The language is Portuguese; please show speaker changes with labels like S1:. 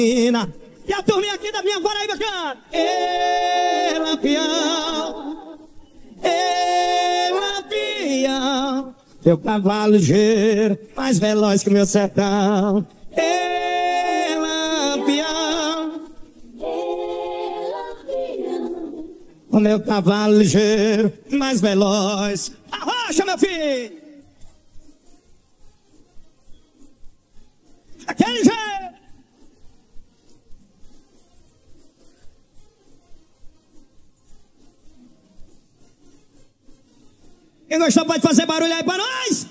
S1: E a turminha aqui da minha Paraíba canta. Ê, Lampião, Lampião, teu cavalo ligeiro, mais veloz que o meu sertão. Ê, Lampião, o meu cavalo ligeiro, mais veloz. Arrocha, meu filho! Aquele jeito! Quem gostou pode fazer barulho aí pra nós?